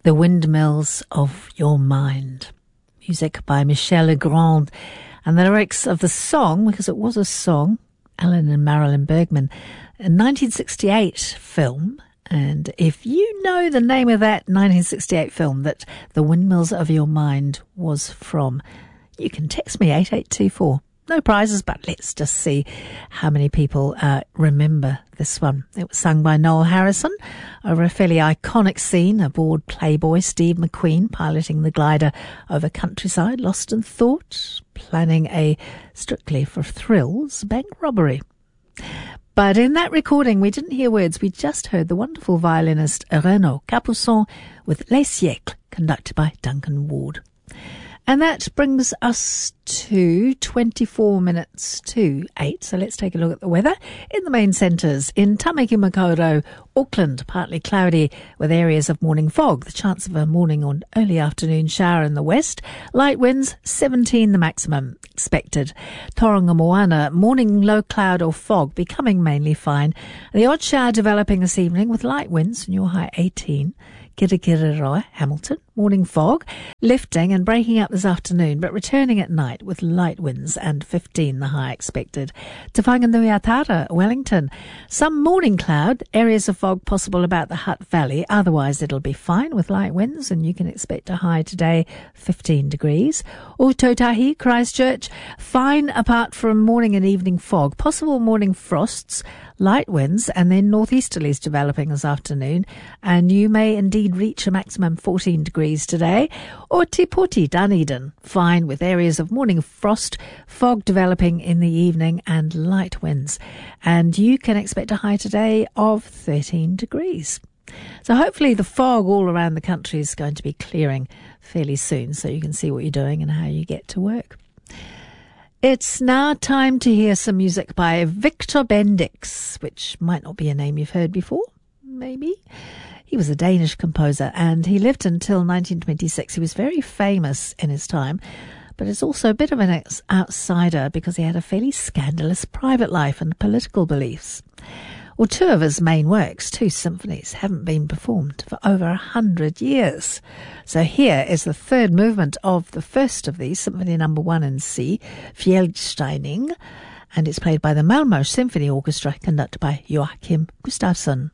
The Windmills of Your Mind. Music by Michel Legrand. And the lyrics of the song, because it was a song, Alan and Marilyn Bergman, a 1968 film. And if you know the name of that 1968 film that The Windmills of Your Mind was from, you can text me 8824. No prizes, but let's just see how many people remember this one. It was sung by Noel Harrison over a fairly iconic scene aboard Playboy Steve McQueen piloting the glider over countryside, lost in thought, planning a Strictly for Thrills bank robbery. But in that recording, we didn't hear words. We just heard the wonderful violinist Renaud Capuçon with Les Siècles, conducted by Duncan Ward. And that brings us to 24 minutes to 8. So let's take a look at the weather in the main centres. In Tamaki Makaurau, Auckland, partly cloudy with areas of morning fog. The chance of a morning or early afternoon shower in the west. Light winds, 17 the maximum expected. Tauranga Moana, morning low cloud or fog, becoming mainly fine. The odd shower developing this evening with light winds, and your high 18. Kirikiriroa, Hamilton, morning fog, lifting and breaking up this afternoon, but returning at night with light winds and 15 the high expected. Te Whanganui-a-Tara, Wellington, some morning cloud, areas of fog possible about the Hutt Valley, otherwise it'll be fine with light winds and you can expect a high today 15 degrees. Ōtautahi, Christchurch, fine apart from morning and evening fog, possible morning frosts, light winds and then northeasterlies developing this afternoon, and you may indeed reach a maximum 14 degrees today. Or Te Poti, Dunedin, fine with areas of morning frost, fog developing in the evening and light winds, and you can expect a high today of 13 degrees. So hopefully the fog all around the country is going to be clearing fairly soon so you can see what you're doing and how you get to work. It's now time to hear some music by Victor Bendix, which might not be a name you've heard before, maybe. He was a Danish composer and he lived until 1926. He was very famous in his time, but is also a bit of an outsider because he had a fairly scandalous private life and political beliefs. Well, two of his main works, two symphonies, haven't been performed for over 100 years. So here is the third movement of the first of these, Symphony No. 1 in C, Fjällsteining, and it's played by the Malmö Symphony Orchestra, conducted by Joachim Gustafsson.